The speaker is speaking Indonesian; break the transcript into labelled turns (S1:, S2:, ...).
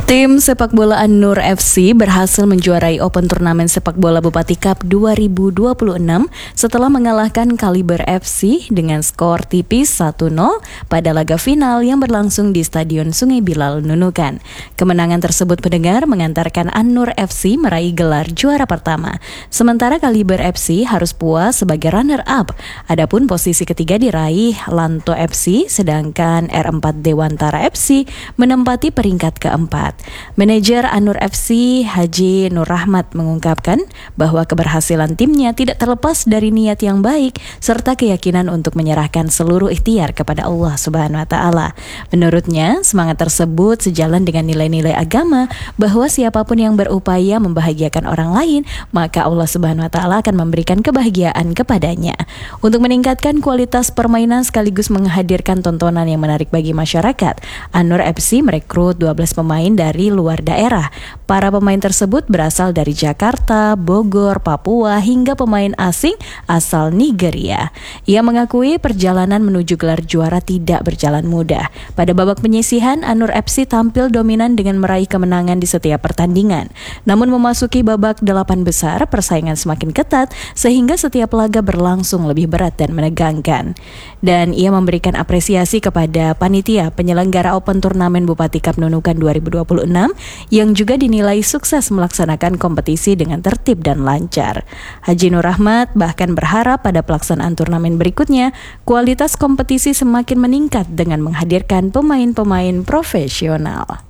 S1: Tim sepak bola An-Nur FC berhasil menjuarai Open Turnamen Sepak Bola Bupati Cup 2026 setelah mengalahkan Kaliber FC dengan skor tipis 1-0 pada laga final yang berlangsung di Stadion Sungai Bilal, Nunukan. Kemenangan tersebut pendengar mengantarkan An-Nur FC meraih gelar juara pertama, sementara Kaliber FC harus puas sebagai runner-up. Adapun posisi ketiga diraih Lanto FC, sedangkan R4 Dewantara FC menempati peringkat keempat. Manajer An-Nur FC Haji Nur Rahmat mengungkapkan bahwa keberhasilan timnya tidak terlepas dari niat yang baik serta keyakinan untuk menyerahkan seluruh ikhtiar kepada Allah Subhanahu wa taala. Menurutnya, semangat tersebut sejalan dengan nilai-nilai agama bahwa siapapun yang berupaya membahagiakan orang lain, maka Allah Subhanahu wa taala akan memberikan kebahagiaan kepadanya. Untuk meningkatkan kualitas permainan sekaligus menghadirkan tontonan yang menarik bagi masyarakat, An-Nur FC merekrut 12 pemain dari luar daerah. Para pemain tersebut berasal dari Jakarta, Bogor, Papua, hingga pemain asing asal Nigeria. Ia mengakui perjalanan menuju gelar juara tidak berjalan mudah. Pada babak penyisihan, An-Nur FC tampil dominan dengan meraih kemenangan di setiap pertandingan. Namun memasuki babak 8 besar, persaingan semakin ketat sehingga setiap laga berlangsung lebih berat dan menegangkan. Dan ia memberikan apresiasi kepada panitia penyelenggara Open Turnamen Bupati Cup Nunukan 2026 yang juga dinilai sukses melaksanakan kompetisi dengan tertib dan lancar. Haji Nur Rahmat bahkan berharap pada pelaksanaan turnamen berikutnya kualitas kompetisi semakin meningkat dengan menghadirkan pemain-pemain profesional.